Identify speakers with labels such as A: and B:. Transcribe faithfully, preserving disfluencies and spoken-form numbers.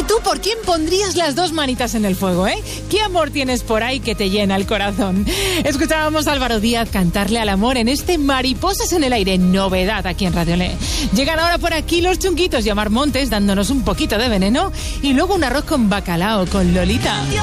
A: tú por quién pondrías las dos manitas en el fuego, eh? ¿Qué amor tienes por ahí que te llena el corazón? Escuchábamos a Álvaro Díaz cantarle al amor en este Mariposas en el aire, novedad aquí en Radio Le. Llegan ahora por aquí los Chunguitos y Omar Montes dándonos un poquito de veneno y luego un arroz con bacalao con Lolita.